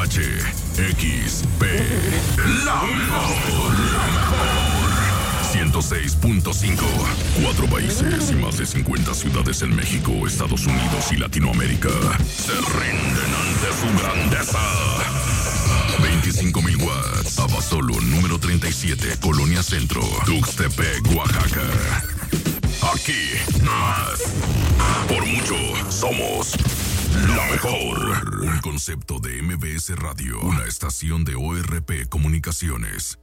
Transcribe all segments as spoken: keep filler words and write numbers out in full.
H, X, P, la mejor, la mejor. ciento seis punto cinco. Cuatro países y más de cincuenta ciudades en México, Estados Unidos y Latinoamérica se rinden ante su grandeza. veinticinco mil watts. Abasolo, número treinta y siete, Colonia Centro, Tuxtepec, Oaxaca. Aquí, más. Por mucho, somos la mejor. Un concepto de M B S Radio, una estación de O R P Comunicaciones.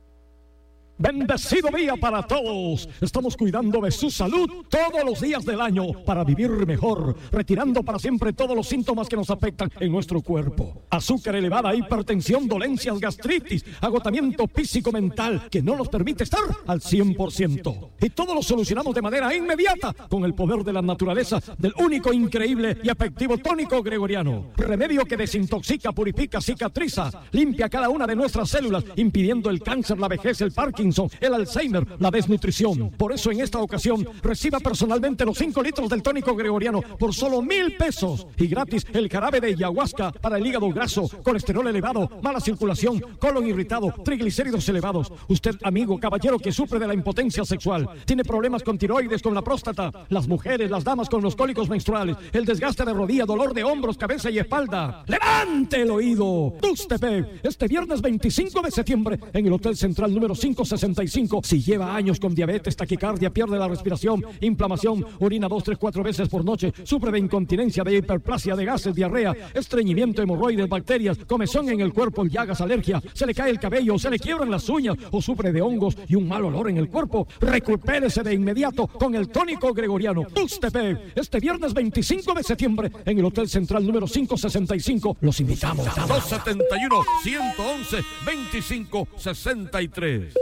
Bendecido día para todos. Estamos cuidando de su salud todos los días del año para vivir mejor, retirando para siempre todos los síntomas que nos afectan en nuestro cuerpo. Azúcar elevada, hipertensión, dolencias, gastritis, agotamiento físico-mental que no nos permite estar al cien por ciento. Y todo lo solucionamos de manera inmediata con el poder de la naturaleza del único, increíble y efectivo tónico gregoriano. Remedio que desintoxica, purifica, cicatriza, limpia cada una de nuestras células, impidiendo el cáncer, la vejez, el Parkinson, el Alzheimer, la desnutrición. Por eso en esta ocasión reciba personalmente los cinco litros del tónico gregoriano por solo mil pesos y gratis el jarabe de ayahuasca para el hígado graso, colesterol elevado, mala circulación, colon irritado, triglicéridos elevados. Usted, amigo, caballero que sufre de la impotencia sexual, tiene problemas con tiroides, con la próstata, las mujeres, las damas con los cólicos menstruales, el desgaste de rodilla, dolor de hombros, cabeza y espalda. ¡Levante el oído! Tuxtepec, este viernes veinticinco de septiembre en el Hotel Central número quinientos sesenta y cinco. Si lleva años con diabetes, taquicardia, pierde la respiración, inflamación, orina dos, tres, cuatro veces por noche, sufre de incontinencia, de hiperplasia, de gases, diarrea, estreñimiento, hemorroides, bacterias, comezón en el cuerpo, llagas, alergia, se le cae el cabello, se le quiebran las uñas o sufre de hongos y un mal olor en el cuerpo, recupérese de inmediato con el tónico gregoriano. Tuxtepec, este viernes veinticinco de septiembre en el Hotel Central número quinientos sesenta y cinco. Los invitamos. dos setenta y uno, ciento once, veinticinco sesenta y tres.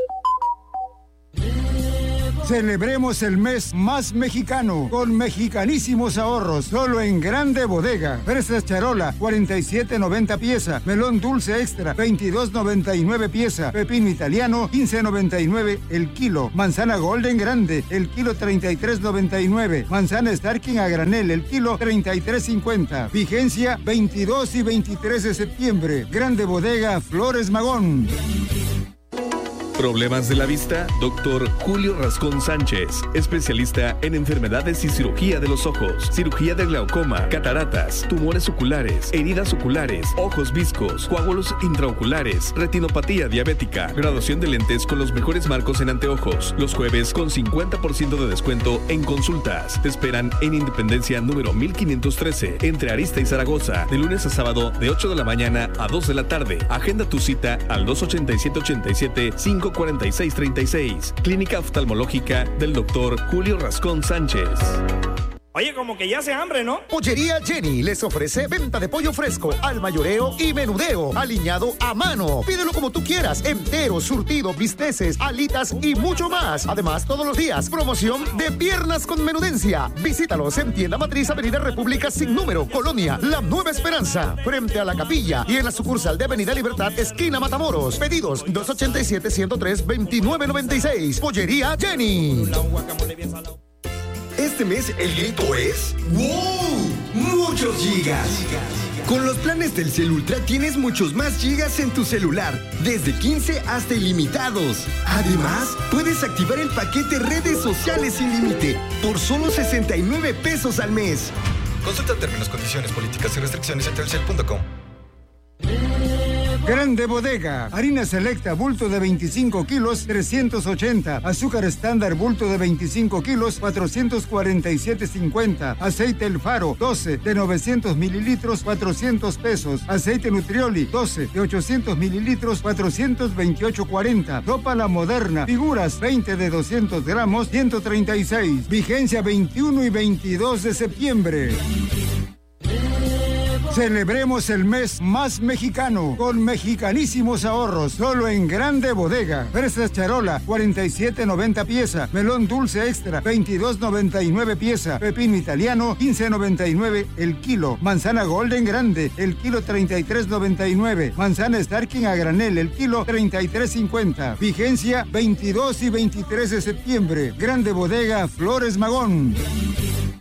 Celebremos el mes más mexicano con mexicanísimos ahorros, solo en Grande Bodega. Fresas charola, cuarenta y siete noventa pieza. Melón dulce extra, veintidós noventa y nueve pieza. Pepino italiano, quince noventa y nueve el kilo. Manzana golden grande, el kilo treinta y tres noventa y nueve. Manzana Starking a granel, el kilo treinta y tres cincuenta. Vigencia veintidós y veintitrés de septiembre. Grande Bodega, Flores Magón. ¿Problemas de la vista? Doctor Julio Rascón Sánchez, especialista en enfermedades y cirugía de los ojos, cirugía de glaucoma, cataratas, tumores oculares, heridas oculares, ojos viscos, coágulos intraoculares, retinopatía diabética, graduación de lentes con los mejores marcos en anteojos. Los jueves con cincuenta por ciento de descuento en consultas. Te esperan en Independencia número mil quinientos trece, entre Arista y Zaragoza, de lunes a sábado de ocho de la mañana a dos de la tarde. Agenda tu cita al dos ochenta y siete ochenta y siete cinco cuarenta y seis treinta y seis. Clínica Oftalmológica del doctor Julio Rascón Sánchez. Oye, como que ya hace hambre, ¿no? Pollería Jenny les ofrece venta de pollo fresco al mayoreo y menudeo, aliñado a mano. Pídelo como tú quieras, entero, surtido, bisteces, alitas y mucho más. Además, todos los días, promoción de piernas con menudencia. Visítalos en Tienda Matriz, Avenida República sin número, Colonia La Nueva Esperanza, frente a la capilla, y en la sucursal de Avenida Libertad, esquina Matamoros. Pedidos dos ochenta y siete, ciento tres, veintinueve noventa y seis. Pollería Jenny. Este mes el grito es ¡wow! ¡Muchos gigas! Con los planes del Cel Ultra tienes muchos más gigas en tu celular, desde quince hasta ilimitados. Además, puedes activar el paquete redes sociales sin límite por solo sesenta y nueve pesos al mes. Consulta términos, condiciones, políticas y restricciones en telcel punto com. Grande Bodega, harina selecta, bulto de veinticinco kilos, trescientos ochenta. Azúcar estándar, bulto de veinticinco kilos, cuatrocientos cuarenta y siete cincuenta. Aceite El Faro, doce, de novecientos mililitros, cuatrocientos pesos. Aceite Nutrioli, doce, de ochocientos mililitros, cuatrocientos veintiocho cuarenta. Ropa La Moderna, figuras, veinte de doscientos gramos, ciento treinta y seis. Vigencia veintiuno y veintidós de septiembre. Celebremos el mes más mexicano con mexicanísimos ahorros, solo en Grande Bodega. Fresas charola, cuarenta y siete noventa pieza. Melón dulce extra, veintidós noventa y nueve pieza. Pepino italiano, quince noventa y nueve el kilo. Manzana golden grande, el kilo treinta y tres noventa y nueve. Manzana Starking a granel, el kilo treinta y tres cincuenta. Vigencia veintidós y veintitrés de septiembre. Grande Bodega, Flores Magón.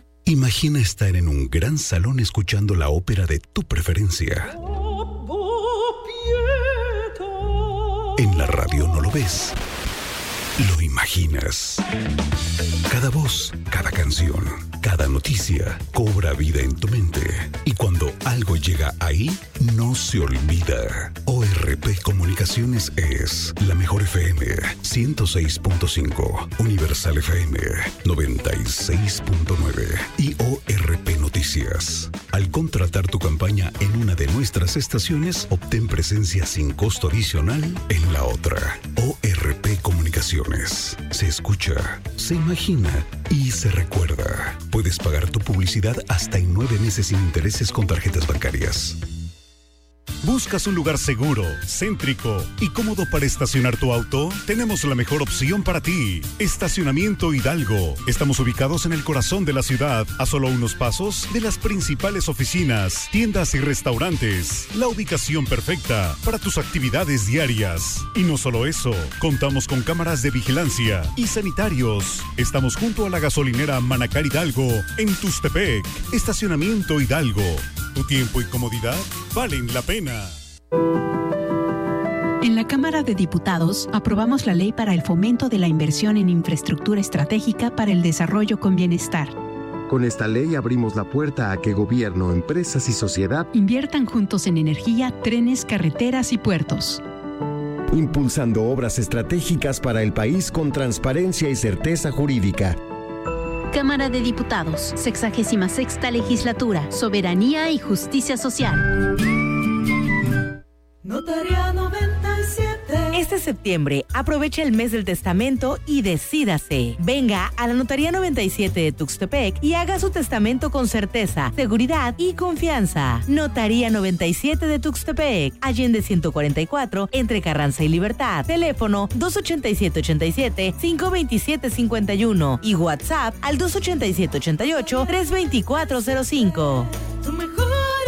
Imagina estar en un gran salón escuchando la ópera de tu preferencia. En la radio no lo ves, lo imaginas. Cada voz, cada canción, cada noticia cobra vida en tu mente. Y cuando algo llega ahí, no se olvida. O R P Comunicaciones es la mejor F M ciento seis punto cinco, Universal F M noventa y seis punto nueve y O R P Noticias. Al contratar tu campaña en una de nuestras estaciones, obtén presencia sin costo adicional en la otra. O R P Comunicaciones. Se escucha, se imagina y se recuerda. Puedes pagar tu publicidad hasta en nueve meses sin intereses con tarjetas bancarias. ¿Buscas un lugar seguro, céntrico y cómodo para estacionar tu auto? Tenemos la mejor opción para ti. Estacionamiento Hidalgo. Estamos ubicados en el corazón de la ciudad, a solo unos pasos de las principales oficinas, tiendas y restaurantes. La ubicación perfecta para tus actividades diarias. Y no solo eso, contamos con cámaras de vigilancia y sanitarios. Estamos junto a la gasolinera Manacar Hidalgo, en Tuxtepec. Estacionamiento Hidalgo. Tu tiempo y comodidad valen la pena. En la Cámara de Diputados aprobamos la ley para el fomento de la inversión en infraestructura estratégica para el desarrollo con bienestar. Con esta ley abrimos la puerta a que gobierno, empresas y sociedad inviertan juntos en energía, trenes, carreteras y puertos. Impulsando obras estratégicas para el país con transparencia y certeza jurídica. Cámara de Diputados, sexagésima sexta legislatura, soberanía y justicia social. Notaría noventa y siete. Este septiembre, aprovecha el mes del testamento y decídase. Venga a la Notaría noventa y siete de Tuxtepec y haga su testamento con certeza, seguridad y confianza. Notaría noventa y siete de Tuxtepec, Allende ciento cuarenta y cuatro, entre Carranza y Libertad. Teléfono dos ochenta y siete ochenta y siete, cinco veintisiete cincuenta y uno y WhatsApp al dos ochenta y siete ochenta y ocho, tres veinticuatro cero cinco. Tu mejor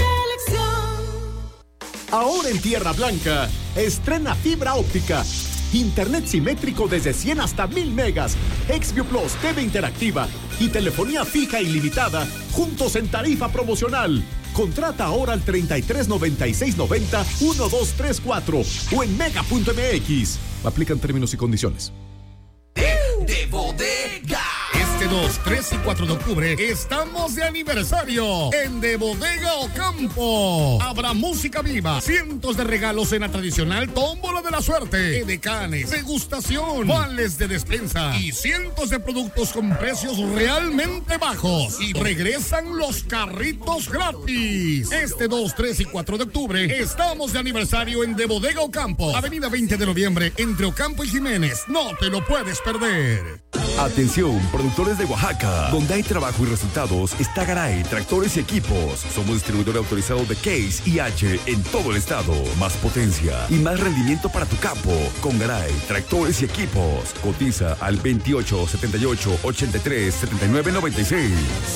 Ahora en Tierra Blanca, estrena fibra óptica. Internet simétrico desde cien hasta mil megas. Xview Plus, T V interactiva y telefonía fija ilimitada, juntos en tarifa promocional. Contrata ahora al treinta y tres noventa y seis noventa, doce treinta y cuatro o en mega punto m x. Aplican términos y condiciones. De Bodega. Este dos, tres y cuatro de octubre estamos de aniversario en De Bodega Ocampo. Habrá música viva, cientos de regalos en la tradicional tómbola de la suerte, edecanes, degustación, vales de despensa y cientos de productos con precios realmente bajos. Y regresan los carritos gratis. Este dos, tres y cuatro de octubre estamos de aniversario en De Bodega Ocampo, avenida veinte de noviembre, entre Ocampo y Jiménez. No te lo puedes perder. Atención, productores de Oaxaca, donde hay trabajo y resultados, está Garay, Tractores y Equipos. Somos distribuidor autorizado de Case y H en todo el estado. Más potencia y más rendimiento para tu campo. Con Garay, Tractores y Equipos. Cotiza al veintiocho, setenta y ocho, ochenta y tres, setenta y nueve, noventa y seis.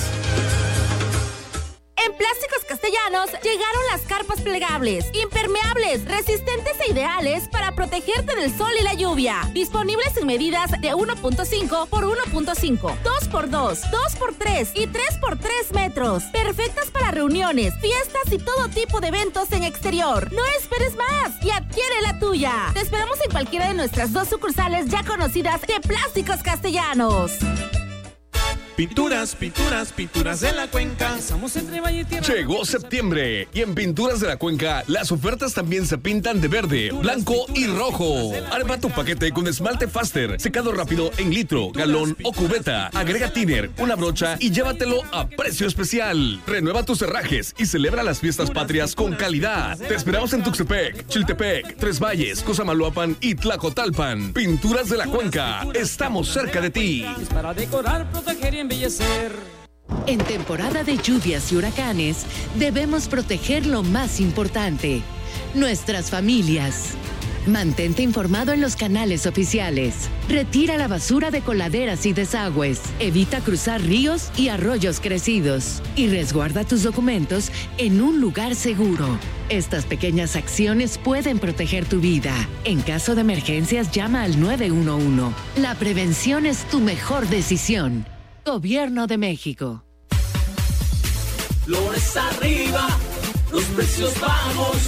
En Plásticos Castellanos llegaron las carpas plegables, impermeables, resistentes e ideales para protegerte del sol y la lluvia. Disponibles en medidas de uno punto cinco por uno punto cinco, dos por dos, dos por tres y tres por tres metros. Perfectas para reuniones, fiestas y todo tipo de eventos en exterior. No esperes más y adquiere la tuya. Te esperamos en cualquiera de nuestras dos sucursales ya conocidas de Plásticos Castellanos. Pinturas, pinturas, pinturas de la Cuenca. Estamos entre Valle y Tierra. Llegó septiembre y en Pinturas de la Cuenca las ofertas también se pintan de verde, blanco y rojo. Arma tu paquete con esmalte Faster, secado rápido en litro, galón o cubeta. Agrega thinner, una brocha y llévatelo a precio especial. Renueva tus herrajes y celebra las fiestas patrias con calidad. Te esperamos en Tuxtepec, Chiltepec, Tres Valles, Cosamaloapan y Tlacotalpan. Pinturas de la Cuenca, estamos cerca de ti. Para decorar, proteger y embellecer. En temporada de lluvias y huracanes, debemos proteger lo más importante, nuestras familias. Mantente informado en los canales oficiales. Retira la basura de coladeras y desagües. Evita cruzar ríos y arroyos crecidos. Y resguarda tus documentos en un lugar seguro. Estas pequeñas acciones pueden proteger tu vida. En caso de emergencias, llama al nueve uno uno. La prevención es tu mejor decisión. Gobierno de México. Flores arriba, los precios bajos.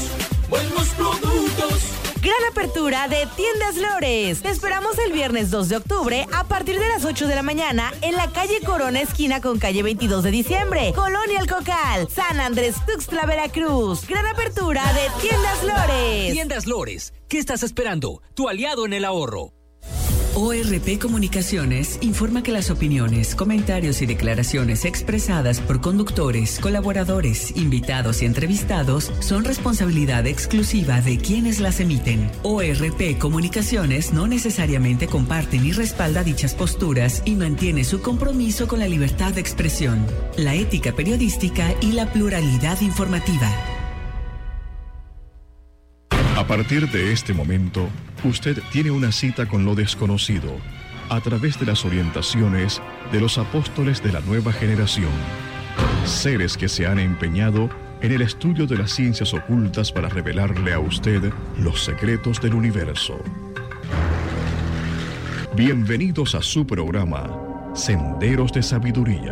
buenos productos. Gran apertura de Tiendas Lores. Te esperamos el viernes dos de octubre a partir de las ocho de la mañana en la calle Corona, esquina con calle veintidós de diciembre, Colonia El Cocal, San Andrés Tuxtla, Veracruz. Gran apertura de Tiendas Lores. Tiendas Lores, ¿qué estás esperando? Tu aliado en el ahorro. O R P Comunicaciones informa que las opiniones, comentarios y declaraciones expresadas por conductores, colaboradores, invitados y entrevistados son responsabilidad exclusiva de quienes las emiten. O R P Comunicaciones no necesariamente comparte ni respalda dichas posturas y mantiene su compromiso con la libertad de expresión, la ética periodística y la pluralidad informativa. A partir de este momento, usted tiene una cita con lo desconocido a través de las orientaciones de los apóstoles de la nueva generación, seres que se han empeñado en el estudio de las ciencias ocultas para revelarle a usted los secretos del universo. Bienvenidos a su programa, Senderos de Sabiduría.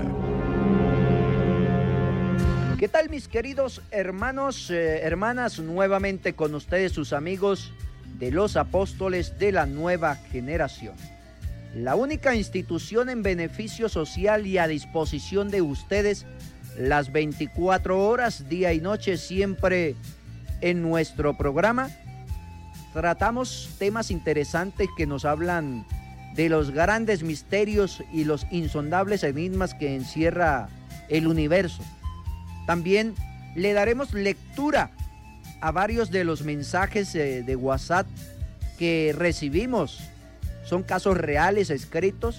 ¿Qué tal, mis queridos hermanos, eh, hermanas? Nuevamente con ustedes sus amigos de los apóstoles de la nueva generación. La única institución en beneficio social y a disposición de ustedes las veinticuatro horas, día y noche, siempre en nuestro programa. Tratamos temas interesantes que nos hablan de los grandes misterios y los insondables enigmas que encierra el universo. También le daremos lectura a varios de los mensajes eh, de WhatsApp que recibimos. Son casos reales, escritos,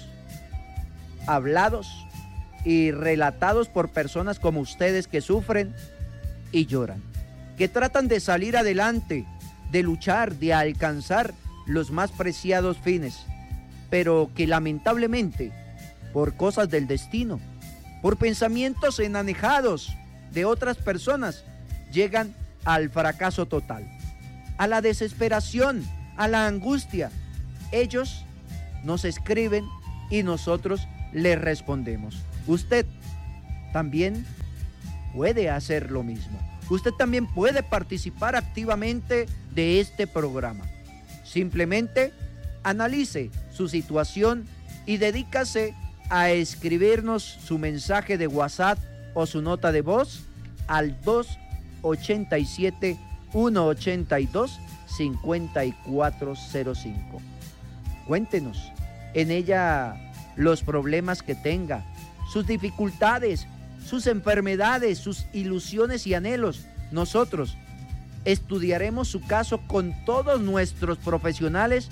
hablados y relatados por personas como ustedes que sufren y lloran, que tratan de salir adelante, de luchar, de alcanzar los más preciados fines, pero que lamentablemente, por cosas del destino, por pensamientos enanejados de otras personas, llegan al fracaso total, a la desesperación, a la angustia. Ellos nos escriben y nosotros les respondemos. Usted también puede hacer lo mismo. Usted también puede participar activamente de este programa. Simplemente analice su situación y dedícase a escribirnos su mensaje de WhatsApp o su nota de voz al dos ochenta y siete, ciento ochenta y dos, cincuenta y cuatro cero cinco. Cuéntenos en ella los problemas que tenga, sus dificultades, sus enfermedades, sus ilusiones y anhelos. Nosotros estudiaremos su caso con todos nuestros profesionales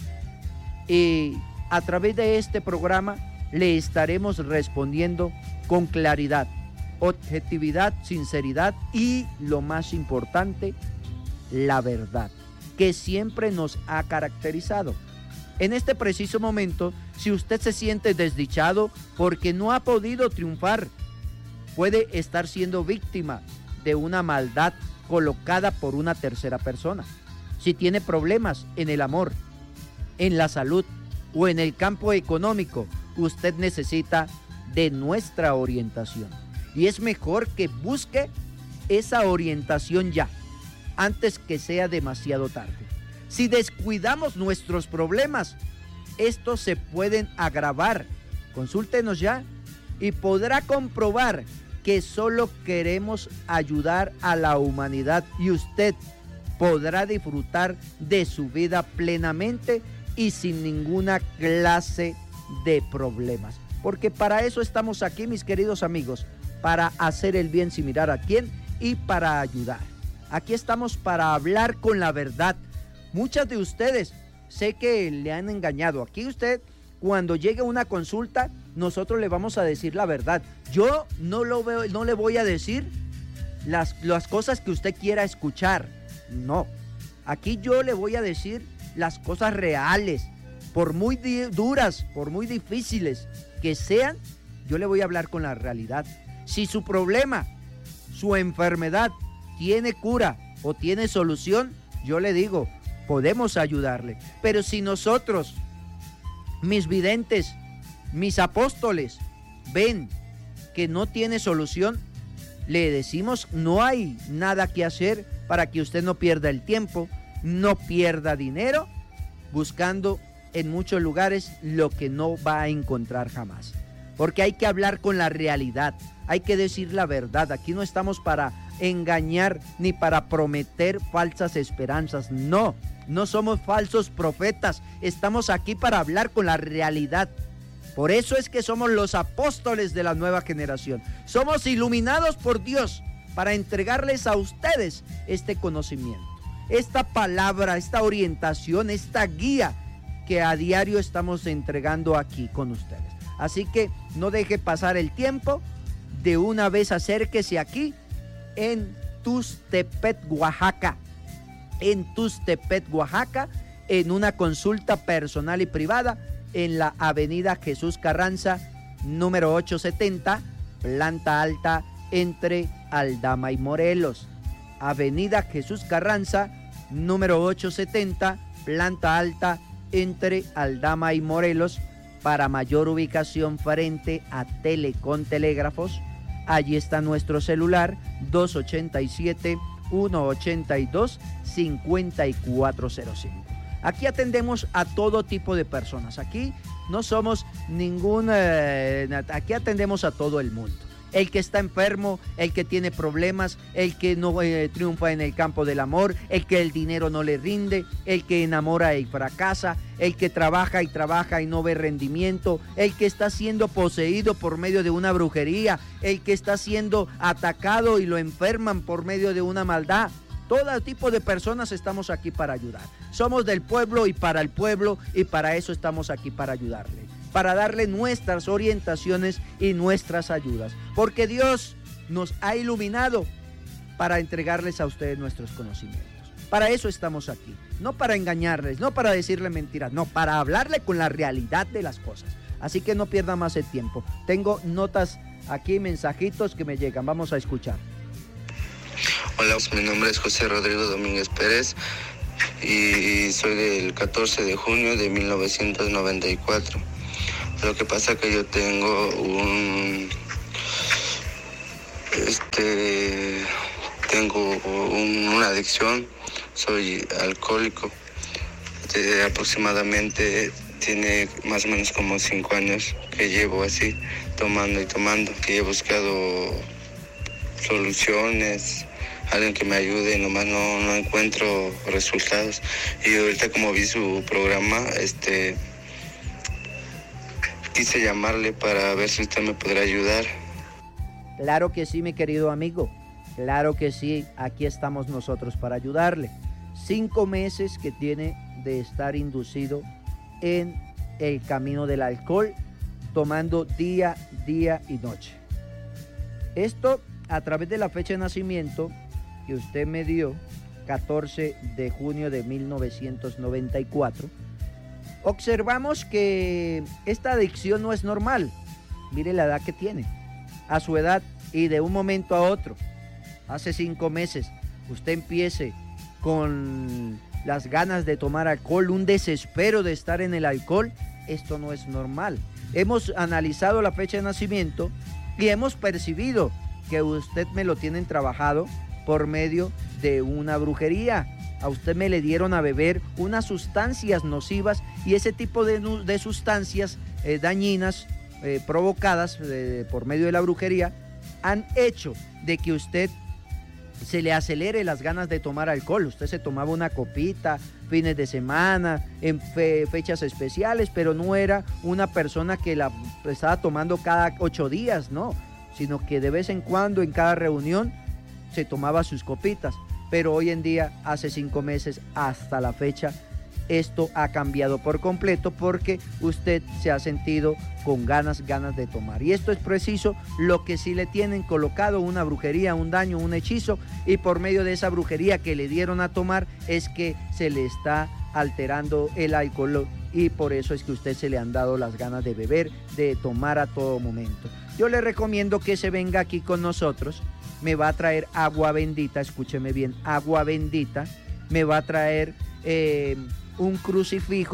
y a través de este programa le estaremos respondiendo con claridad, objetividad, sinceridad y, lo más importante, la verdad, que siempre nos ha caracterizado. En este preciso momento, si usted se siente desdichado porque no ha podido triunfar, puede estar siendo víctima de una maldad colocada por una tercera persona. Si tiene problemas en el amor, en la salud o en el campo económico, usted necesita de nuestra orientación. Y es mejor que busque esa orientación ya, antes que sea demasiado tarde. Si descuidamos nuestros problemas, estos se pueden agravar. Consúltenos ya y podrá comprobar que solo queremos ayudar a la humanidad y usted podrá disfrutar de su vida plenamente y sin ninguna clase de problemas. Porque para eso estamos aquí, mis queridos amigos, para hacer el bien sin mirar a quién y para ayudar. Aquí estamos para hablar con la verdad. Muchas de ustedes sé que le han engañado. Aquí usted, cuando llegue una consulta, nosotros le vamos a decir la verdad. Yo no, lo veo, no le voy a decir las, las cosas que usted quiera escuchar. No. Aquí yo le voy a decir las cosas reales. Por muy di- duras, por muy difíciles que sean, yo le voy a hablar con la realidad. Si su problema, su enfermedad tiene cura o tiene solución, yo le digo, podemos ayudarle. Pero si nosotros, mis videntes, mis apóstoles, ven que no tiene solución, le decimos, no hay nada que hacer, para que usted no pierda el tiempo, no pierda dinero, buscando en muchos lugares lo que no va a encontrar jamás. Porque hay que hablar con la realidad, hay que decir la verdad. Aquí no estamos para engañar ni para prometer falsas esperanzas, no, no somos falsos profetas, estamos aquí para hablar con la realidad. Por eso es que somos los apóstoles de la nueva generación, somos iluminados por Dios para entregarles a ustedes este conocimiento, esta palabra, esta orientación, esta guía que a diario estamos entregando aquí con ustedes. Así que no deje pasar el tiempo, de una vez acérquese aquí en Tuxtepec, Oaxaca, en Tuxtepec, Oaxaca, en una consulta personal y privada en la avenida Jesús Carranza, número ochocientos setenta, planta alta, entre Aldama y Morelos. Avenida Jesús Carranza, número ochocientos setenta, planta alta, entre Aldama y Morelos. Para mayor ubicación frente a Telecom Telégrafos, allí está nuestro celular dos ocho siete, uno ocho dos, cinco cuatro cero cinco. Aquí atendemos a todo tipo de personas, aquí no somos ningún, eh, aquí atendemos a todo el mundo. El que está enfermo, el que tiene problemas, el que no eh, triunfa en el campo del amor, el que el dinero no le rinde, el que enamora y fracasa, el que trabaja y trabaja y no ve rendimiento, el que está siendo poseído por medio de una brujería, el que está siendo atacado y lo enferman por medio de una maldad. Todo tipo de personas estamos aquí para ayudar. Somos del pueblo y para el pueblo, y para eso estamos aquí, para ayudarle, para darle nuestras orientaciones y nuestras ayudas, porque Dios nos ha iluminado para entregarles a ustedes nuestros conocimientos. Para eso estamos aquí, no para engañarles, no para decirle mentiras, no, para hablarle con la realidad de las cosas. Así que no pierda más el tiempo. Tengo notas aquí, mensajitos que me llegan, vamos a escuchar. Hola, mi nombre es José Rodrigo Domínguez Pérez y soy del catorce de junio de mil novecientos noventa y cuatro. Lo que pasa es que yo tengo un, este, tengo un, una adicción, soy alcohólico. De aproximadamente tiene más o menos como cinco años que llevo así, tomando y tomando, que he buscado soluciones, alguien que me ayude, nomás no, no encuentro resultados. Y ahorita, como vi su programa, este quise llamarle para ver si usted me podrá ayudar. Claro que sí, mi querido amigo, claro que sí, aquí estamos nosotros para ayudarle. Cinco meses que tiene de estar inducido en el camino del alcohol, tomando día, día y noche. Esto a través de la fecha de nacimiento que usted me dio, catorce de junio de mil novecientos noventa y cuatro, observamos que esta adicción no es normal. Mire la edad que tiene, a su edad, y de un momento a otro, hace cinco meses, usted empiece con las ganas de tomar alcohol, un desespero de estar en el alcohol. Esto no es normal. Hemos analizado la fecha de nacimiento y hemos percibido que usted me lo tienen trabajado por medio de una brujería. A usted me le dieron a beber unas sustancias nocivas, y ese tipo de, de sustancias eh, dañinas eh, provocadas eh, por medio de la brujería han hecho de que usted se le acelere las ganas de tomar alcohol. Usted se tomaba una copita fines de semana, en fe, fechas especiales, pero no era una persona que la estaba tomando cada ocho días, no, sino que de vez en cuando, en cada reunión, se tomaba sus copitas. Pero hoy en día, hace cinco meses hasta la fecha, esto ha cambiado por completo, porque usted se ha sentido con ganas, ganas de tomar. Y esto es preciso lo que sí le tienen colocado, una brujería, un daño, un hechizo, y por medio de esa brujería que le dieron a tomar es que se le está alterando el alcohol, y por eso es que a usted se le han dado las ganas de beber, de tomar a todo momento. Yo le recomiendo que se venga aquí con nosotros. Me va a traer agua bendita, escúcheme bien, agua bendita, me va a traer eh, un crucifijo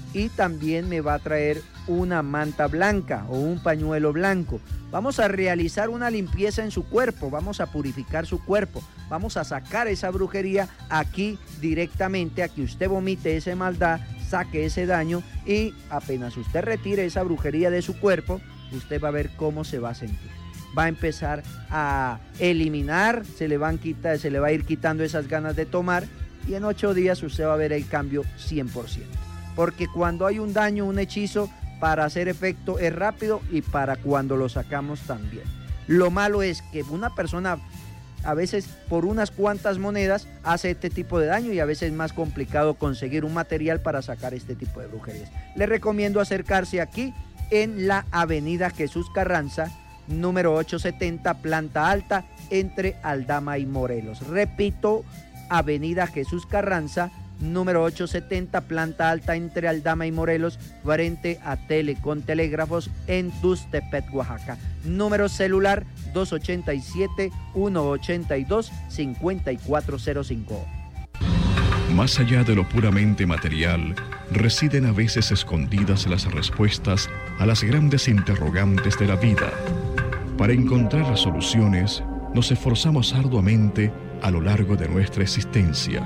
y también me va a traer una manta blanca o un pañuelo blanco. Vamos a realizar una limpieza en su cuerpo, vamos a purificar su cuerpo, vamos a sacar esa brujería aquí directamente, a que usted vomite esa maldad, saque ese daño, y apenas usted retire esa brujería de su cuerpo, usted va a ver cómo se va a sentir. Va a empezar a eliminar, se le, van quita, se le va a ir quitando esas ganas de tomar, y en ocho días usted va a ver el cambio cien por ciento. Porque cuando hay un daño, un hechizo, para hacer efecto es rápido, y para cuando lo sacamos también. Lo malo es que una persona a veces por unas cuantas monedas hace este tipo de daño, y a veces es más complicado conseguir un material para sacar este tipo de brujerías. Le recomiendo acercarse aquí en la avenida Jesús Carranza, número ochocientos setenta, planta alta, entre Aldama y Morelos. Repito, avenida Jesús Carranza, número ochocientos setenta, planta alta, entre Aldama y Morelos, frente a Telecom Telégrafos, en Tuxtepec, Oaxaca. Número celular dos ochenta y siete, ciento ochenta y dos, cincuenta y cuatro cero cinco. Más allá de lo puramente material, residen a veces escondidas las respuestas a las grandes interrogantes de la vida. Para encontrar las soluciones, nos esforzamos arduamente a lo largo de nuestra existencia.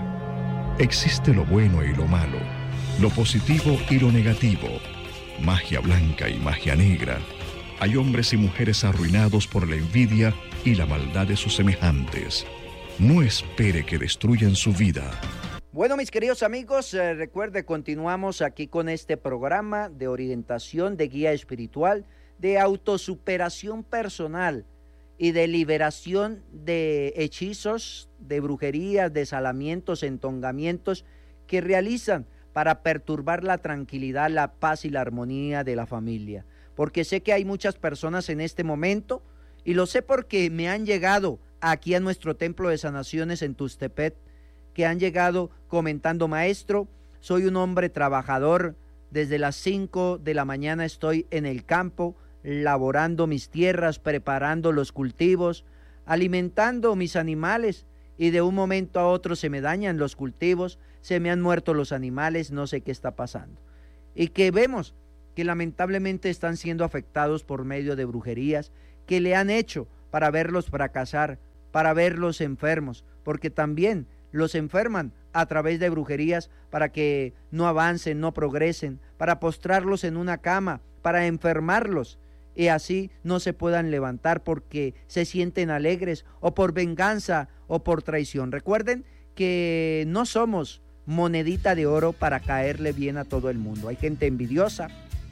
Existe lo bueno y lo malo, lo positivo y lo negativo, magia blanca y magia negra. Hay hombres y mujeres arruinados por la envidia y la maldad de sus semejantes. No espere que destruyan su vida. Bueno, mis queridos amigos, eh, recuerde, continuamos aquí con este programa de orientación, de guía espiritual, de autosuperación personal y de liberación de hechizos, de brujerías, desalamientos, entongamientos que realizan para perturbar la tranquilidad, la paz y la armonía de la familia. Porque sé que hay muchas personas en este momento, y lo sé porque me han llegado aquí a nuestro templo de sanaciones en Tuxtepec, que han llegado comentando: maestro, soy un hombre trabajador, desde las cinco de la mañana estoy en el campo, laborando mis tierras, preparando los cultivos, alimentando mis animales, y de un momento a otro se me dañan los cultivos, se me han muerto los animales, no sé qué está pasando. Y que vemos que lamentablemente están siendo afectados por medio de brujerías que le han hecho para verlos fracasar, para verlos enfermos, porque también los enferman a través de brujerías para que no avancen, no progresen, para postrarlos en una cama, para enfermarlos, y así no se puedan levantar porque se sienten alegres, o por venganza o por traición. Recuerden que no somos monedita de oro para caerle bien a todo el mundo. Hay gente envidiosa,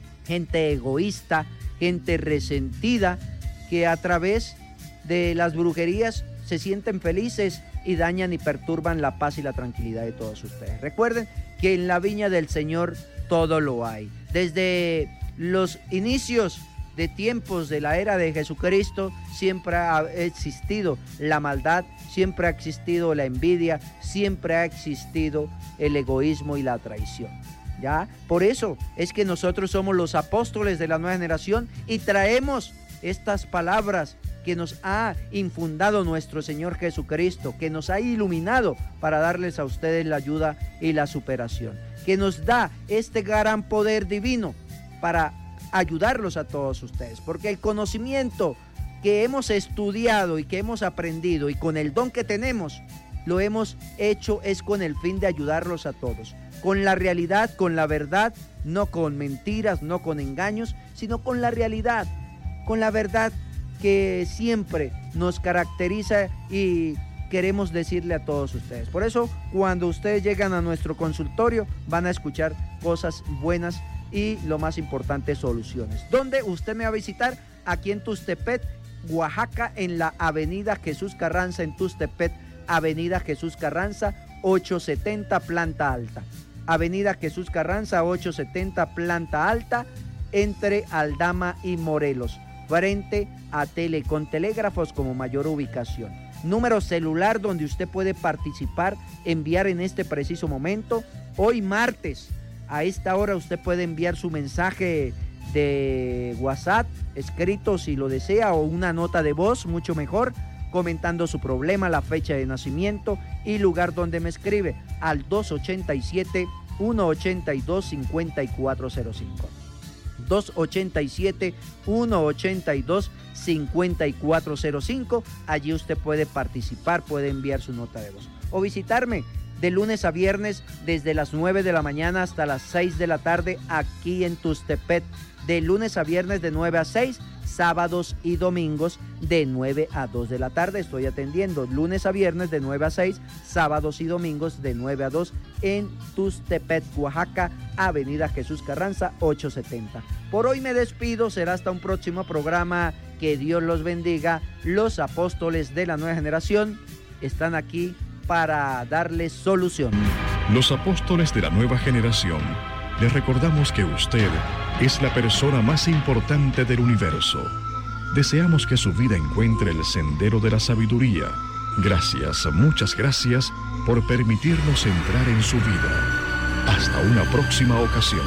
gente egoísta, gente resentida, que a través de las brujerías se sienten felices y dañan y perturban la paz y la tranquilidad de todos ustedes. Recuerden que en la viña del Señor todo lo hay. Desde los inicios de tiempos de la era de Jesucristo siempre ha existido la maldad, siempre ha existido la envidia, siempre ha existido el egoísmo y la traición. ¿Ya? Por eso es que nosotros somos los apóstoles de la nueva generación y traemos estas palabras que nos ha infundado nuestro Señor Jesucristo, que nos ha iluminado para darles a ustedes la ayuda y la superación, que nos da este gran poder divino para ayudarlos a todos ustedes, porque el conocimiento que hemos estudiado y que hemos aprendido y con el don que tenemos, lo hemos hecho es con el fin de ayudarlos a todos, con la realidad, con la verdad, no con mentiras, no con engaños, sino con la realidad, con la verdad que siempre nos caracteriza y queremos decirle a todos ustedes. Por eso, cuando ustedes llegan a nuestro consultorio, van a escuchar cosas buenas y, lo más importante, soluciones. ¿Dónde usted me va a visitar? Aquí en Tuxtepec, Oaxaca, en la avenida Jesús Carranza, en Tuxtepec, avenida Jesús Carranza, ochocientos setenta, planta alta. Avenida Jesús Carranza, ochocientos setenta, planta alta, entre Aldama y Morelos, frente a Telecom Telégrafos como mayor ubicación. Número celular donde usted puede participar, enviar en este preciso momento. Hoy martes, a esta hora usted puede enviar su mensaje de WhatsApp, escrito si lo desea, o una nota de voz, mucho mejor, comentando su problema, la fecha de nacimiento y lugar donde me escribe, al dos ochenta y siete, uno ocho dos, cinco cuatro cero cinco. dos ocho siete, uno ocho dos, cinco cuatro cero cinco. Allí usted puede participar, puede enviar su nota de voz. O visitarme de lunes a viernes desde las nueve de la mañana hasta las seis de la tarde aquí en Tuxtepec. De lunes a viernes de nueve a seis, sábados y domingos de nueve a dos de la tarde. Estoy atendiendo lunes a viernes de nueve a seis, sábados y domingos de nueve a dos en Tuxtepec, Oaxaca, Avenida Jesús Carranza ochocientos setenta. Por hoy me despido, será hasta un próximo programa. Que Dios los bendiga. Los apóstoles de la nueva generación están aquí para darles solución. Los apóstoles de la nueva generación, les recordamos que usted es la persona más importante del universo. Deseamos que su vida encuentre el sendero de la sabiduría. Gracias, muchas gracias por permitirnos entrar en su vida. Hasta una próxima ocasión.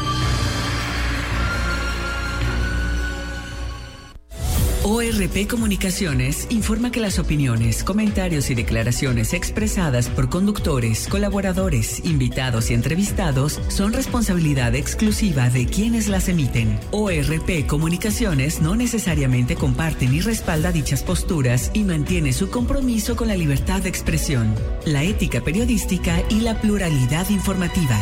O R P Comunicaciones informa que las opiniones, comentarios y declaraciones expresadas por conductores, colaboradores, invitados y entrevistados son responsabilidad exclusiva de quienes las emiten. O R P Comunicaciones no necesariamente comparte ni respalda dichas posturas y mantiene su compromiso con la libertad de expresión, la ética periodística y la pluralidad informativa.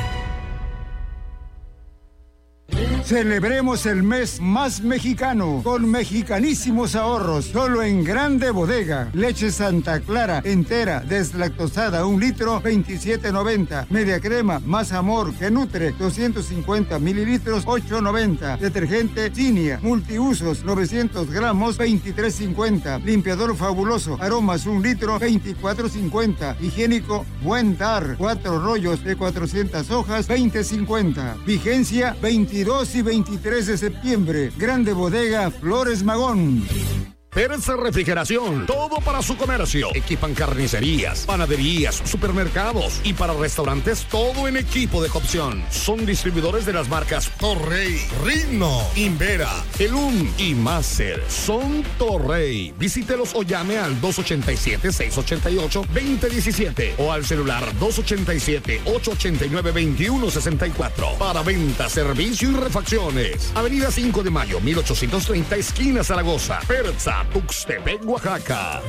Celebremos el mes más mexicano con mexicanísimos ahorros, solo en Grande Bodega. Leche Santa Clara entera, deslactosada, un litro, veintisiete noventa. Media crema, más amor que nutre, doscientos cincuenta mililitros, ocho noventa. Detergente Cinia, multiusos, novecientos gramos, veintitrés cincuenta. Limpiador fabuloso, aromas, un litro, veinticuatro cincuenta. Higiénico Buen Dar, cuatro rollos de cuatrocientas hojas, veinte cincuenta. Vigencia veintidós y veintitrés de septiembre. Grande Bodega Flores Magón. Persa Refrigeración, todo para su comercio. Equipan carnicerías, panaderías, supermercados y para restaurantes todo en equipo de cocción. Son distribuidores de las marcas Torrey, Rino, Invera, Elum y Master. Son Torrey. Visítelos o llame al dos ocho siete, seis ocho ocho, dos cero uno siete o al celular dos ocho siete, ocho ocho nueve, dos uno seis cuatro. Para venta, servicio y refacciones. Avenida cinco de mayo, mil ochocientos treinta, esquina Zaragoza. Persa, Tuxtepec, Oaxaca.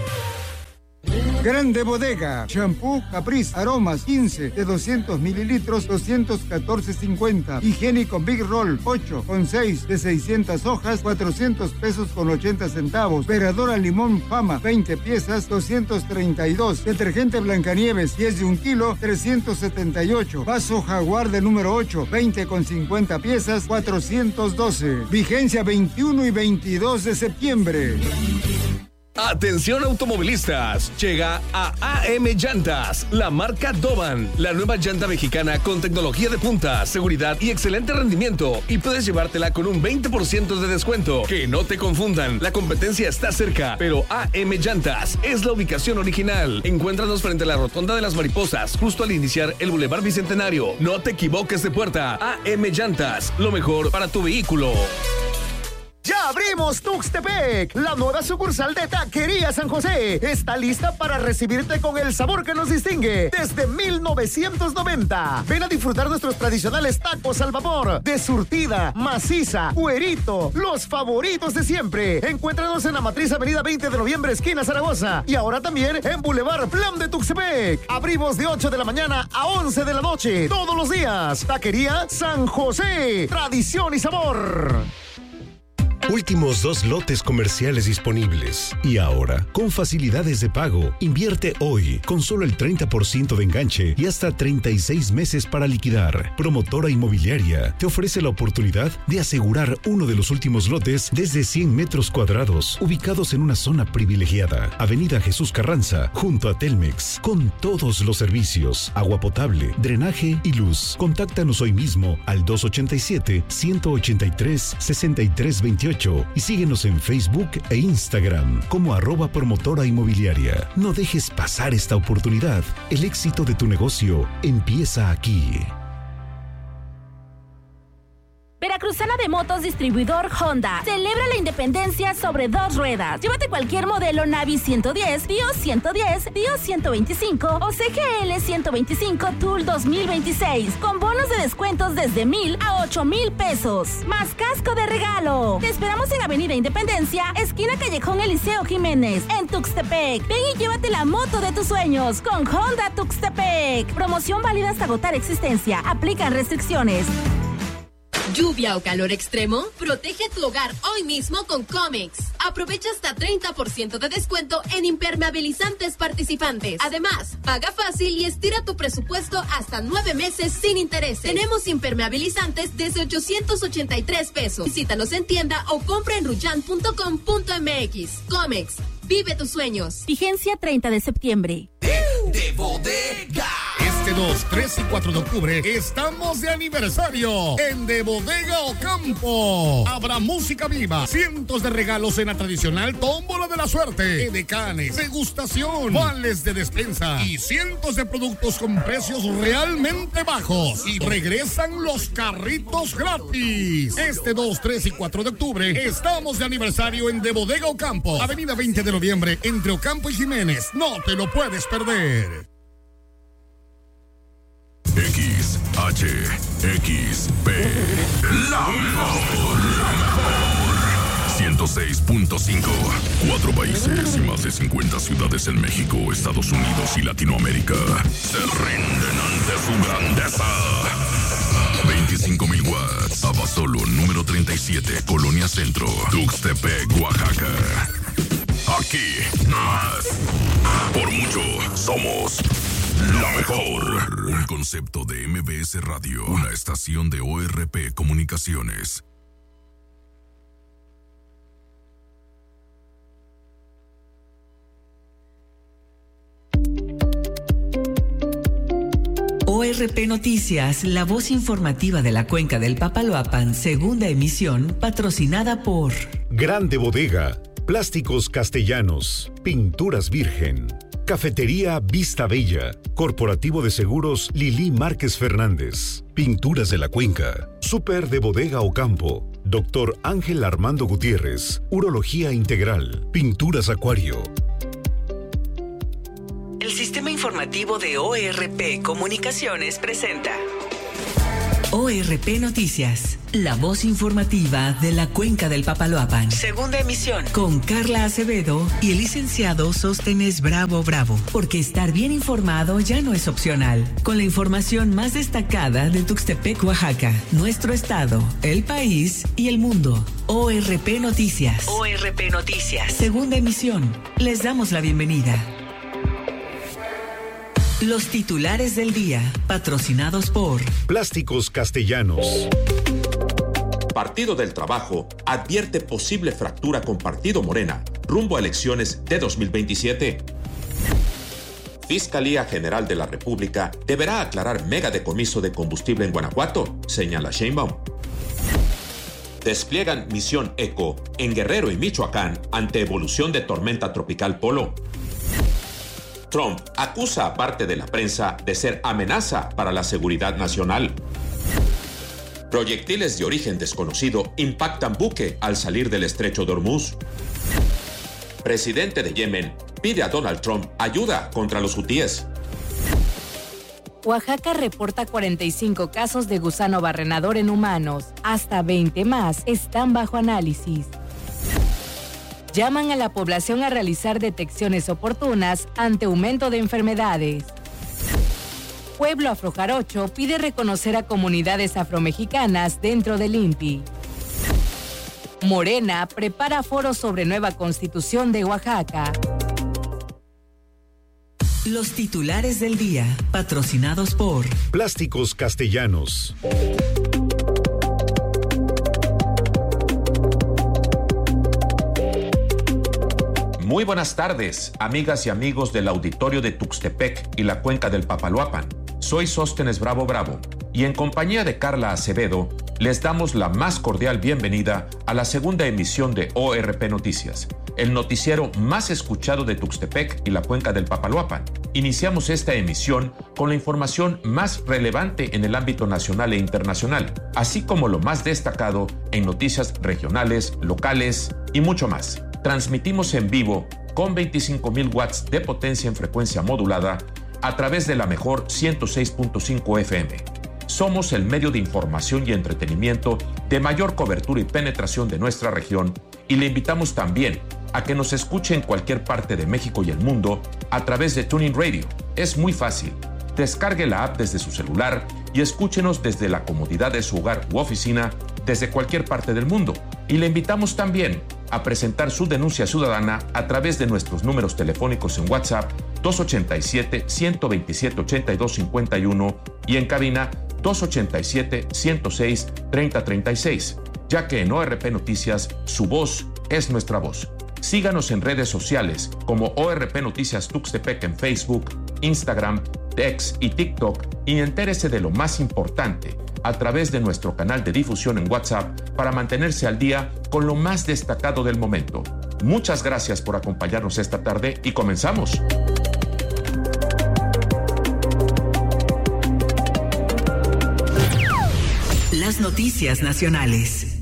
Grande Bodega, shampoo Caprice, aromas quince de doscientos mililitros, doscientos catorce cincuenta. Higiénico Big Roll ocho con seis de seiscientas hojas, cuatrocientos pesos con ochenta centavos. Veradora Limón Fama, veinte piezas, doscientos treinta y dos. Detergente Blancanieves, diez de un kilo, trescientos setenta y ocho. Vaso Jaguar de número ocho, veinte con cincuenta piezas, cuatrocientos doce. Vigencia veintiuno y veintidós de septiembre. Atención automovilistas, llega a A M Llantas, la marca Doban, la nueva llanta mexicana con tecnología de punta, seguridad y excelente rendimiento, y puedes llevártela con un veinte por ciento de descuento. Que no te confundan, la competencia está cerca, pero A M Llantas es la ubicación original. Encuéntranos frente a la Rotonda de las Mariposas, justo al iniciar el Boulevard Bicentenario. No te equivoques de puerta. A M Llantas, lo mejor para tu vehículo. ¡Ya abrimos Tuxtepec! La nueva sucursal de Taquería San José está lista para recibirte con el sabor que nos distingue desde mil novecientos noventa. Ven a disfrutar nuestros tradicionales tacos al vapor, de surtida, maciza, cuerito, los favoritos de siempre. Encuéntranos en la matriz Avenida veinte de noviembre, esquina Zaragoza. Y ahora también en Boulevard Plan de Tuxtepec. Abrimos de ocho de la mañana a once de la noche, todos los días. Taquería San José, tradición y sabor. Últimos dos lotes comerciales disponibles. Y ahora, con facilidades de pago, invierte hoy con solo el treinta por ciento de enganche y hasta treinta y seis meses para liquidar. Promotora Inmobiliaria te ofrece la oportunidad de asegurar uno de los últimos lotes desde cien metros cuadrados, ubicados en una zona privilegiada. Avenida Jesús Carranza, junto a Telmex, con todos los servicios, agua potable, drenaje y luz. Contáctanos hoy mismo al dos ocho siete, uno ocho tres, seis tres dos ocho y síguenos en Facebook e Instagram como arroba promotora inmobiliaria. No dejes pasar esta oportunidad. El éxito de tu negocio empieza aquí. Veracruz Sulsana de Motos Distribuidor Honda. Celebra la independencia sobre dos ruedas. Llévate cualquier modelo Navi ciento diez, Dio ciento diez, Dio ciento veinticinco o C G L ciento veinticinco Tool dos mil veintiséis con bonos de descuentos desde mil a ocho mil pesos. Más casco de regalo. Te esperamos en Avenida Independencia, esquina Callejón Eliseo Jiménez, en Tuxtepec. Ven y llévate la moto de tus sueños con Honda Tuxtepec. Promoción válida hasta agotar existencia. Aplican restricciones. ¿Lluvia o calor extremo? Protege tu hogar hoy mismo con Comex. Aprovecha hasta treinta por ciento de descuento en impermeabilizantes participantes. Además, paga fácil y estira tu presupuesto hasta nueve meses sin intereses. Tenemos impermeabilizantes desde ochocientos ochenta y tres pesos. Visítanos en tienda o compra en ruyan punto com punto m x. Comex, vive tus sueños. Vigencia treinta de septiembre. De Bodega. Este dos, tres y cuatro de octubre estamos de aniversario en De Bodega Ocampo. Habrá música viva, cientos de regalos en la tradicional tómbola de la suerte, edecanes, degustación, vales de despensa y cientos de productos con precios realmente bajos. Y regresan los carritos gratis. Este dos, tres y cuatro de octubre estamos de aniversario en De Bodega Ocampo, avenida veinte de noviembre, entre Ocampo y Jiménez. No te lo puedes perder. X, H, X, P, la mejor, la mejor. ciento seis punto cinco. Cuatro países y más de cincuenta ciudades en México, Estados Unidos y Latinoamérica se rinden ante su grandeza. veinticinco mil watts. Abasolo, número treinta y siete, Colonia Centro, Tuxtepec, Oaxaca. Aquí, más. Por mucho, somos la mejor. Un concepto de M B S Radio, una estación de O R P Comunicaciones. O R P Noticias, la voz informativa de la Cuenca del Papaloapan, segunda emisión, patrocinada por Grande Bodega, Plásticos Castellanos, Pinturas Virgen, Cafetería Vista Bella, Corporativo de Seguros Lili Márquez Fernández, Pinturas de la Cuenca, Súper de Bodega Ocampo, Doctor Ángel Armando Gutiérrez, Urología Integral, Pinturas Acuario. El sistema informativo de O R P Comunicaciones presenta O R P Noticias, la voz informativa de la Cuenca del Papaloapan. Segunda emisión, con Carla Acevedo y el licenciado Sóstenes Bravo Bravo. Porque estar bien informado ya no es opcional. Con la información más destacada de Tuxtepec, Oaxaca, nuestro estado, el país y el mundo. O R P Noticias. O R P Noticias. Segunda emisión. Les damos la bienvenida. Los titulares del día, patrocinados por Plásticos Castellanos. Partido del Trabajo advierte posible fractura con Partido Morena rumbo a elecciones de dos mil veintisiete. Fiscalía General de la República deberá aclarar megadecomiso de combustible en Guanajuato, señala Sheinbaum. Despliegan misión ECO en Guerrero y Michoacán ante evolución de tormenta tropical Polo. Trump acusa a parte de la prensa de ser amenaza para la seguridad nacional. Proyectiles de origen desconocido impactan buque al salir del estrecho de Hormuz. Presidente de Yemen pide a Donald Trump ayuda contra los hutíes. Oaxaca reporta cuarenta y cinco casos de gusano barrenador en humanos. Hasta veinte más están bajo análisis. Llaman a la población a realizar detecciones oportunas ante aumento de enfermedades. Pueblo Afrojarocho pide reconocer a comunidades afromexicanas dentro del I N P I. Morena prepara foro sobre nueva constitución de Oaxaca. Los titulares del día, patrocinados por Plásticos Castellanos. Muy buenas tardes, amigas y amigos del auditorio de Tuxtepec y la Cuenca del Papaloapan. Soy Sóstenes Bravo Bravo y en compañía de Carla Acevedo les damos la más cordial bienvenida a la segunda emisión de O R P Noticias, el noticiero más escuchado de Tuxtepec y la Cuenca del Papaloapan. iniciamos esta emisión con la información más relevante en el ámbito nacional e internacional, así como lo más destacado en noticias regionales, locales y mucho más. Transmitimos en vivo con veinticinco mil watts de potencia en frecuencia modulada a través de la mejor ciento seis punto cinco F M. Somos el medio de información y entretenimiento de mayor cobertura y penetración de nuestra región y le invitamos también a que nos escuche en cualquier parte de México y el mundo a través de TuneIn Radio. Es muy fácil. Descargue la app desde su celular y escúchenos desde la comodidad de su hogar u oficina desde cualquier parte del mundo. Y le invitamos también a presentar su denuncia ciudadana a través de nuestros números telefónicos en WhatsApp dos ochenta y siete, ciento veintisiete, ochenta y dos cincuenta y uno y en cabina dos ochenta y siete, ciento seis, treinta treinta y seis, ya que en O R P Noticias su voz es nuestra voz. Síganos en redes sociales como O R P Noticias Tuxtepec en Facebook, Instagram, X y TikTok y entérese de lo más importante a través de nuestro canal de difusión en WhatsApp para mantenerse al día con lo más destacado del momento. Muchas gracias por acompañarnos esta tarde y comenzamos. Las noticias nacionales.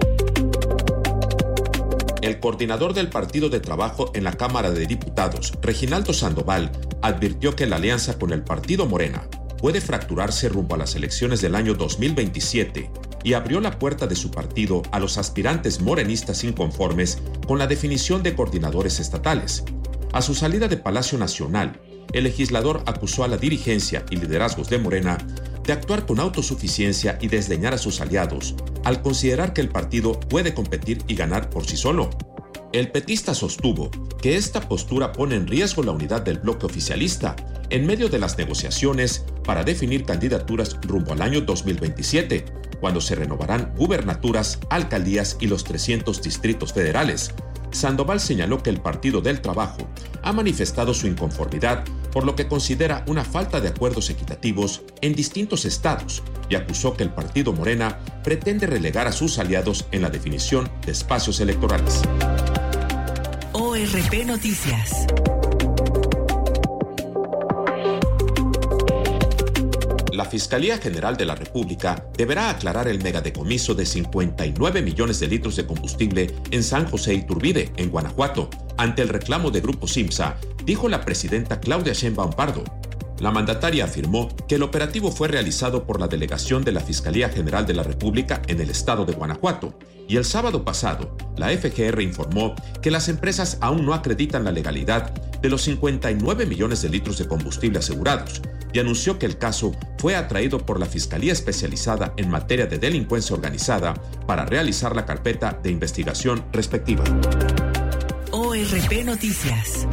El coordinador del Partido de Trabajo en la Cámara de Diputados, Reginaldo Sandoval, advirtió que la alianza con el Partido Morena puede fracturarse rumbo a las elecciones del año dos mil veintisiete y abrió la puerta de su partido a los aspirantes morenistas inconformes con la definición de coordinadores estatales. A su salida de Palacio Nacional, el legislador acusó a la dirigencia y liderazgos de Morena de actuar con autosuficiencia y desdeñar a sus aliados, al considerar que el partido puede competir y ganar por sí solo. El petista sostuvo que esta postura pone en riesgo la unidad del bloque oficialista en medio de las negociaciones para definir candidaturas rumbo al año dos mil veintisiete, cuando se renovarán gubernaturas, alcaldías y los trescientos distritos federales. Sandoval señaló que el Partido del Trabajo ha manifestado su inconformidad por lo que considera una falta de acuerdos equitativos en distintos estados y acusó que el Partido Morena pretende relegar a sus aliados en la definición de espacios electorales. O R P Noticias. La Fiscalía General de la República deberá aclarar el megadecomiso de cincuenta y nueve millones de litros de combustible en San José Iturbide, en Guanajuato, ante el reclamo de Grupo Simsa, dijo la presidenta Claudia Sheinbaum Pardo. La mandataria afirmó que el operativo fue realizado por la delegación de la Fiscalía General de la República en el estado de Guanajuato, y el sábado pasado, la F G R informó que las empresas aún no acreditan la legalidad de los cincuenta y nueve millones de litros de combustible asegurados, y anunció que el caso fue atraído por la Fiscalía Especializada en Materia de Delincuencia Organizada para realizar la carpeta de investigación respectiva. O R P Noticias.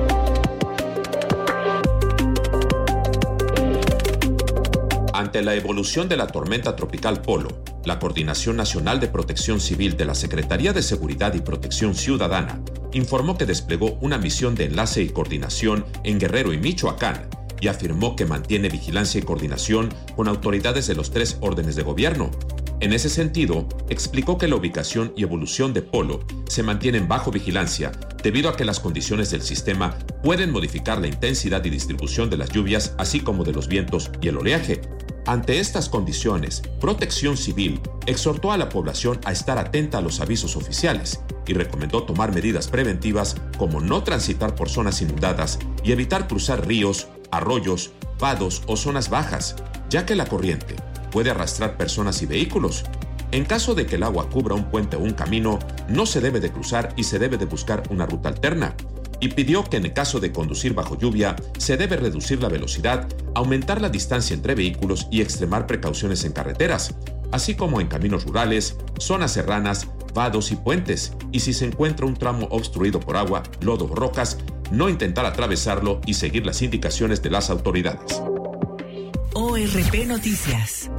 Ante la evolución de la tormenta tropical Polo, la Coordinación Nacional de Protección Civil de la Secretaría de Seguridad y Protección Ciudadana informó que desplegó una misión de enlace y coordinación en Guerrero y Michoacán y afirmó que mantiene vigilancia y coordinación con autoridades de los tres órdenes de gobierno. En ese sentido, explicó que la ubicación y evolución de Polo se mantienen bajo vigilancia debido a que las condiciones del sistema pueden modificar la intensidad y distribución de las lluvias, así como de los vientos y el oleaje. Ante estas condiciones, Protección Civil exhortó a la población a estar atenta a los avisos oficiales y recomendó tomar medidas preventivas como no transitar por zonas inundadas y evitar cruzar ríos, arroyos, vados o zonas bajas, ya que la corriente puede arrastrar personas y vehículos. En caso de que el agua cubra un puente o un camino, no se debe de cruzar y se debe de buscar una ruta alterna. Y pidió que en el caso de conducir bajo lluvia, se debe reducir la velocidad, aumentar la distancia entre vehículos y extremar precauciones en carreteras, así como en caminos rurales, zonas serranas, vados y puentes, y si se encuentra un tramo obstruido por agua, lodo o rocas, no intentar atravesarlo y seguir las indicaciones de las autoridades. O R P Noticias.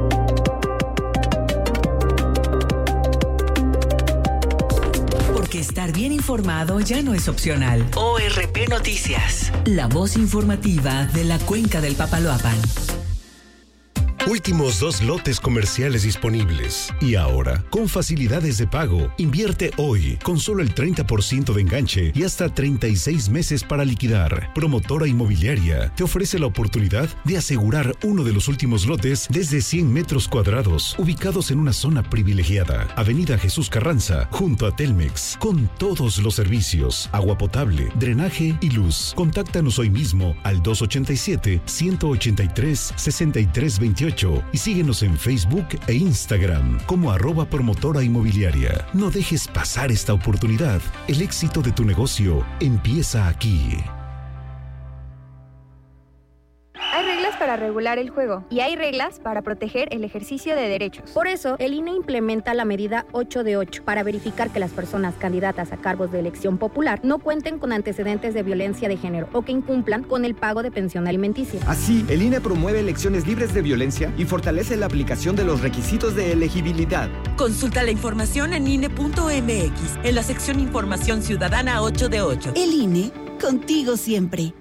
Porque estar bien informado ya no es opcional. O R P Noticias. La voz informativa de la Cuenca del Papaloapan. Últimos dos lotes comerciales disponibles. Y ahora, con facilidades de pago, invierte hoy con solo el treinta por ciento de enganche y hasta treinta y seis meses para liquidar. Promotora Inmobiliaria te ofrece la oportunidad de asegurar uno de los últimos lotes desde cien metros cuadrados, ubicados en una zona privilegiada. Avenida Jesús Carranza, junto a Telmex, con todos los servicios, agua potable, drenaje y luz. Contáctanos hoy mismo al dos ochenta y siete, ciento ochenta y tres, sesenta y tres veintiocho y síguenos en Facebook e Instagram como arroba promotora inmobiliaria. No dejes pasar esta oportunidad. El éxito de tu negocio empieza aquí. Hay reglas para regular el juego y hay reglas para proteger el ejercicio de derechos. Por eso, el I N E implementa la medida ocho de ocho para verificar que las personas candidatas a cargos de elección popular no cuenten con antecedentes de violencia de género o que incumplan con el pago de pensión alimenticia. Así, el I N E promueve elecciones libres de violencia y fortalece la aplicación de los requisitos de elegibilidad. Consulta la información en I N E punto M X, en la sección Información Ciudadana ocho de ocho. El I N E, contigo siempre.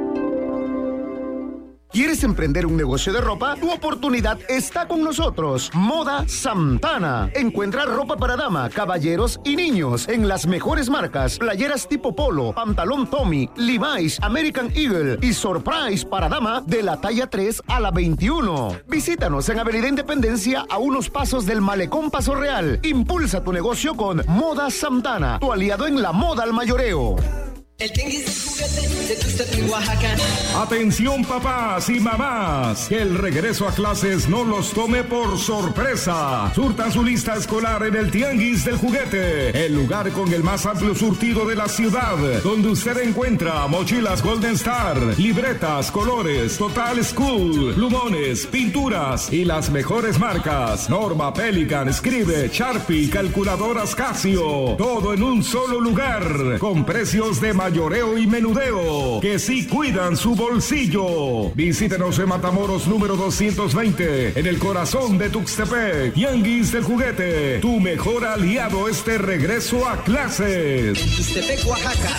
¿Quieres emprender un negocio de ropa? Tu oportunidad está con nosotros. Moda Santana. Encuentra ropa para dama, caballeros y niños en las mejores marcas. Playeras tipo polo, pantalón Tommy, Levi's, American Eagle y Surprise para dama de la talla tres a la veintiuno. Visítanos en Avenida Independencia a unos pasos del Malecón Paso Real. Impulsa tu negocio con Moda Santana, tu aliado en la moda al mayoreo. El tianguis del juguete de Tuxtepec, Oaxaca. Atención papás y mamás, que el regreso a clases no los tome por sorpresa. Surtan su lista escolar en el Tianguis del Juguete, el lugar con el más amplio surtido de la ciudad, donde usted encuentra mochilas Golden Star, libretas, colores, Total School, plumones, pinturas y las mejores marcas: Norma, Pelican, Scribe, Sharpie, calculadoras Casio. Todo en un solo lugar, con precios de mayoreo y menudeo, que sí cuidan su bolsillo. Visítenos en Matamoros número doscientos veinte, en el corazón de Tuxtepec. Tianguis del Juguete, tu mejor aliado este regreso a clases. Tuxtepec, Oaxaca.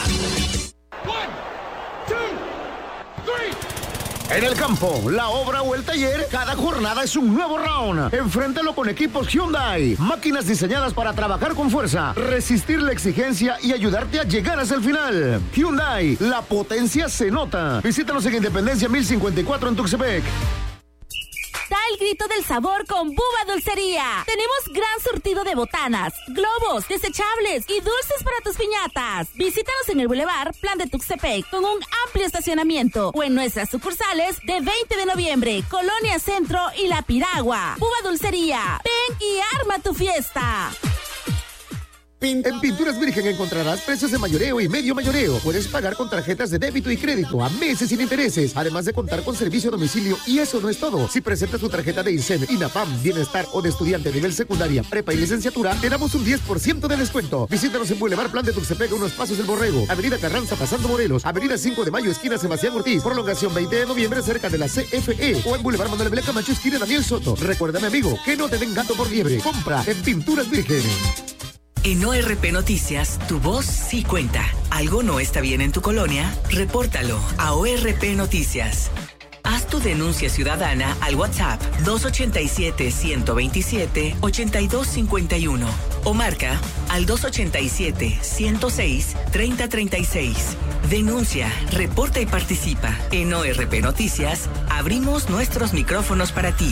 En el campo, la obra o el taller, cada jornada es un nuevo round. Enfréntalo con equipos Hyundai. Máquinas diseñadas para trabajar con fuerza, resistir la exigencia y ayudarte a llegar hasta el final. Hyundai, la potencia se nota. Visítanos en Independencia mil cincuenta y cuatro en Tuxtepec. Da el grito del sabor con Buba Dulcería. Tenemos gran surtido de botanas, globos, desechables y dulces para tus piñatas. Visítanos en el Boulevard Plan de Tuxtepec con un amplio estacionamiento o en nuestras sucursales de veinte de noviembre, Colonia Centro y La Piragua. Buba Dulcería, ven y arma tu fiesta. En Pinturas Virgen encontrarás precios de mayoreo y medio mayoreo. Puedes pagar con tarjetas de débito y crédito a meses sin intereses, además de contar con servicio a domicilio. Y eso no es todo. Si presentas tu tarjeta de INSEN, INAPAM, Bienestar o de estudiante a nivel secundaria, prepa y licenciatura, te damos un diez por ciento de descuento. Visítanos en Boulevard Plan de Tuxtepec, unos pasos del Borrego, Avenida Carranza pasando Morelos, Avenida cinco de Mayo, esquina Sebastián Ortiz, prolongación veinte de noviembre cerca de la C F E, o en Boulevard Manuel Belén Camacho, esquina Daniel Soto. Recuérdame, amigo, que no te den gato por liebre. Compra en Pinturas Virgen. En O R P Noticias, tu voz sí cuenta. ¿Algo no está bien en tu colonia? Repórtalo a O R P Noticias. Haz tu denuncia ciudadana al WhatsApp dos ochenta y siete, ciento veintisiete, ochenta y dos cincuenta y uno o marca al dos ochenta y siete, ciento seis, treinta treinta y seis. Denuncia, reporta y participa. En O R P Noticias, abrimos nuestros micrófonos para ti.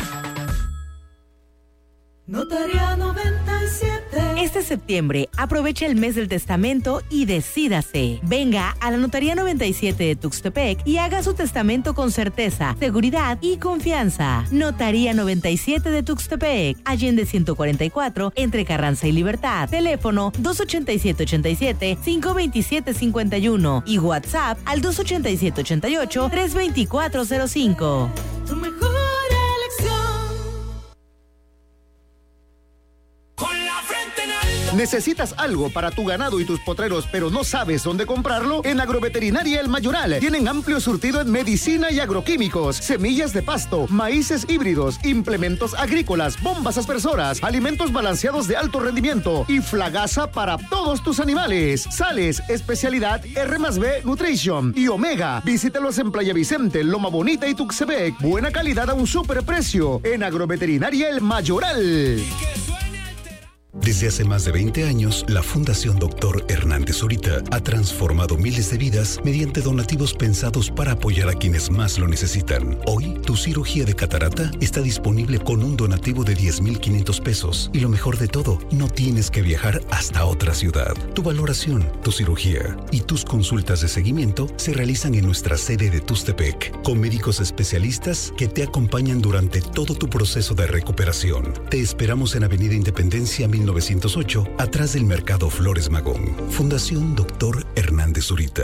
Notaría noventa y siete. Este septiembre, aprovecha el mes del testamento y decídase. Venga a la Notaría noventa y siete de Tuxtepec y haga su testamento con certeza, seguridad y confianza. Notaría noventa y siete de Tuxtepec, Allende ciento cuarenta y cuatro, entre Carranza y Libertad. Teléfono dos ochenta y siete, ochenta y siete, cinco veintisiete, cincuenta y uno y WhatsApp al dos ochenta y siete, ochenta y ocho, tres veinticuatro cero cinco. Tu mejor elección. ¿Necesitas algo para tu ganado y tus potreros, pero no sabes dónde comprarlo? En Agroveterinaria El Mayoral tienen amplio surtido en medicina y agroquímicos, semillas de pasto, maíces híbridos, implementos agrícolas, bombas aspersoras, alimentos balanceados de alto rendimiento y flagaza para todos tus animales. Sales, especialidad R más B Nutrition y Omega. Visítalos en Playa Vicente, Loma Bonita y Tuxtepec. Buena calidad a un superprecio en Agroveterinaria El Mayoral. Desde hace más de veinte años, la Fundación Doctor Hernández Zurita ha transformado miles de vidas mediante donativos pensados para apoyar a quienes más lo necesitan. Hoy, tu cirugía de catarata está disponible con un donativo de diez mil quinientos pesos. Y lo mejor de todo, no tienes que viajar hasta otra ciudad. Tu valoración, tu cirugía y tus consultas de seguimiento se realizan en nuestra sede de Tuxtepec, con médicos especialistas que te acompañan durante todo tu proceso de recuperación. Te esperamos en Avenida Independencia mil novecientos ocho, atrás del Mercado Flores Magón. Fundación Doctor Hernández Zurita.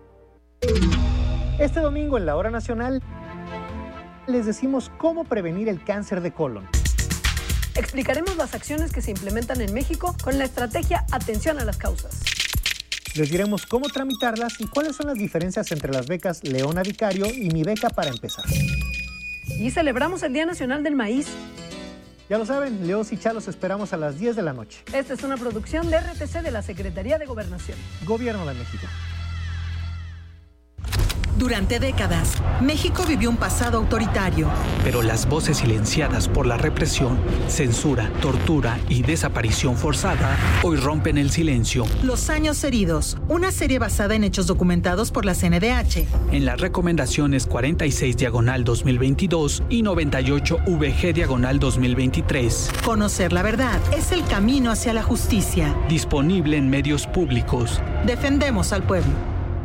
Este domingo en la Hora Nacional les decimos cómo prevenir el cáncer de colon. Explicaremos las acciones que se implementan en México con la estrategia Atención a las Causas. Les diremos cómo tramitarlas y cuáles son las diferencias entre las becas Leona Vicario y Mi Beca para Empezar. Y celebramos el Día Nacional del Maíz. Ya lo saben, Leos y Chalos esperamos a las diez de la noche. Esta es una producción de R T C de la Secretaría de Gobernación. Gobierno de México. Durante décadas, México vivió un pasado autoritario. Pero las voces silenciadas por la represión, censura, tortura y desaparición forzada hoy rompen el silencio. Los años heridos, una serie basada en hechos documentados por la C N D H. En las recomendaciones cuarenta y seis diagonal dos mil veintidós y noventa y ocho V G diagonal dos mil veintitrés. Conocer la verdad es el camino hacia la justicia. Disponible en medios públicos. Defendemos al pueblo.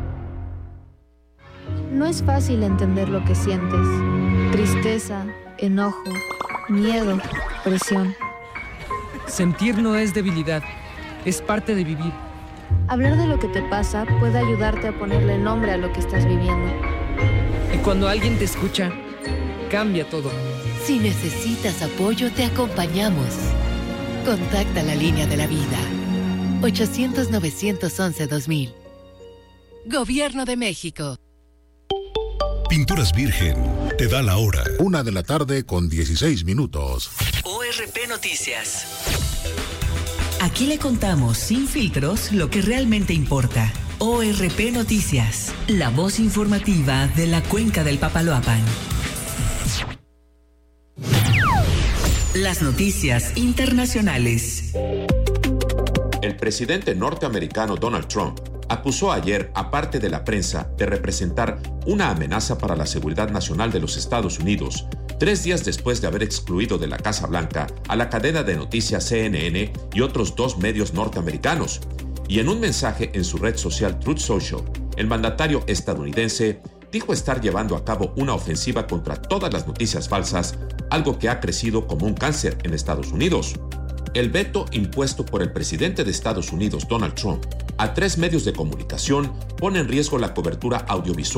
No es fácil entender lo que sientes. Tristeza, enojo, miedo, presión. Sentir no es debilidad, es parte de vivir. Hablar de lo que te pasa puede ayudarte a ponerle nombre a lo que estás viviendo. Y cuando alguien te escucha, cambia todo. Si necesitas apoyo, te acompañamos. Contacta la línea de la vida. ochocientos, novecientos once, dos mil. Gobierno de México. Pinturas Virgen te da la hora. Una de la tarde con dieciséis minutos. O R P Noticias. Aquí le contamos sin filtros lo que realmente importa. O R P Noticias, la voz informativa de la cuenca del Papaloapan. Las noticias internacionales. El presidente norteamericano Donald Trump acusó ayer a parte de la prensa de representar una amenaza para la seguridad nacional de los Estados Unidos, tres días después de haber excluido de la Casa Blanca a la cadena de noticias C N N y otros dos medios norteamericanos. Y en un mensaje en su red social Truth Social, el mandatario estadounidense dijo estar llevando a cabo una ofensiva contra todas las noticias falsas, algo que ha crecido como un cáncer en Estados Unidos. El veto impuesto por el presidente de Estados Unidos, Donald Trump, a tres medios de comunicación pone en riesgo la cobertura audiovisual